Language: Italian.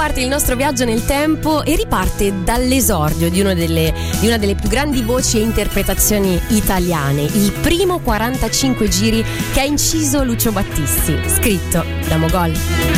riparte il nostro viaggio nel tempo e riparte dall'esordio di una delle più grandi voci e interpretazioni italiane, il primo 45 giri che ha inciso Lucio Battisti, scritto da Mogol.